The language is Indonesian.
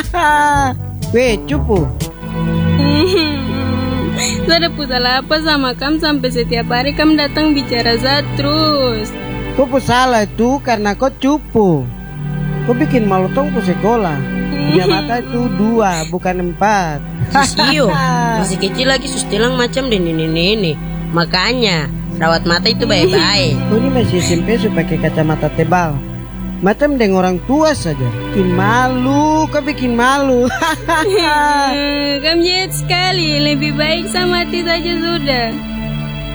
Weh, cupu. Saya ada salah apa sama kamu sampai setiap hari kamu datang bicara saya terus. Kau salah itu karena kau cupu. Kau bikin malu tong ke sekolah. Punya mata itu 2, bukan 4. Sisio, masih kecil lagi sustilang macam dan ini. Makanya rawat mata itu baik-baik. Kau ini masih SMP pakai kacamata tebal. Macam dengan orang tua saja. Bikin malu, kau bikin malu. Kamu jahat sekali. Lebih baik sama mati saja sudah.